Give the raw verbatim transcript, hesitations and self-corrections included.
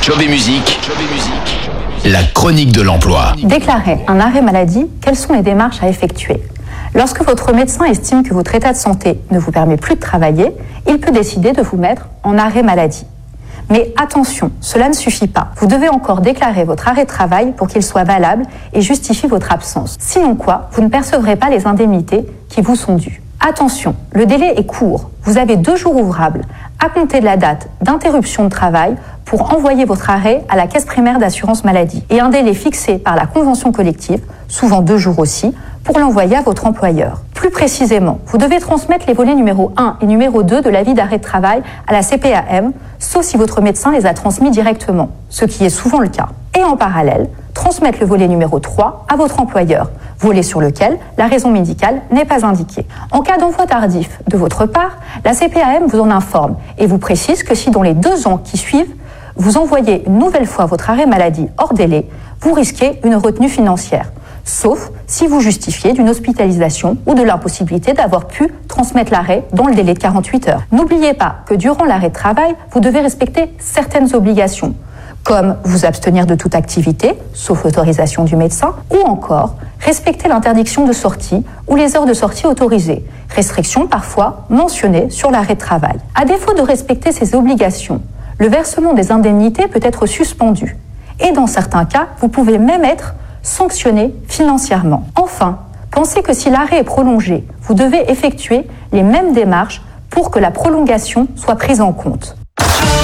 Job et musique, Job et musique, la chronique de l'emploi. Déclarer un arrêt maladie, quelles sont les démarches à effectuer ? Lorsque votre médecin estime que votre état de santé ne vous permet plus de travailler, il peut décider de vous mettre en arrêt maladie. Mais attention, cela ne suffit pas. Vous devez encore déclarer votre arrêt de travail pour qu'il soit valable et justifie votre absence. Sinon quoi, vous ne percevrez pas les indemnités qui vous sont dues. Attention, le délai est court. Vous avez deux jours ouvrables à compter de la date d'interruption de travail pour envoyer votre arrêt à la caisse primaire d'assurance maladie et un délai fixé par la convention collective, souvent deux jours aussi, pour l'envoyer à votre employeur. Plus précisément, vous devez transmettre les volets numéro un et numéro deux de l'avis d'arrêt de travail à la C P A M, sauf si votre médecin les a transmis directement, ce qui est souvent le cas. Et en parallèle, transmettre le volet numéro trois à votre employeur, volet sur lequel la raison médicale n'est pas indiquée. En cas d'envoi tardif de votre part, la C P A M vous en informe et vous précise que si dans les deux ans qui suivent, vous envoyez une nouvelle fois votre arrêt maladie hors délai, vous risquez une retenue financière, sauf si vous justifiez d'une hospitalisation ou de l'impossibilité d'avoir pu transmettre l'arrêt dans le délai de quarante-huit heures. N'oubliez pas que durant l'arrêt de travail, vous devez respecter certaines obligations, comme vous abstenir de toute activité, sauf autorisation du médecin, ou encore respecter l'interdiction de sortie ou les heures de sortie autorisées, restrictions parfois mentionnées sur l'arrêt de travail. À défaut de respecter ces obligations, le versement des indemnités peut être suspendu. Et dans certains cas, vous pouvez même être sanctionné financièrement. Enfin, pensez que si l'arrêt est prolongé, vous devez effectuer les mêmes démarches pour que la prolongation soit prise en compte.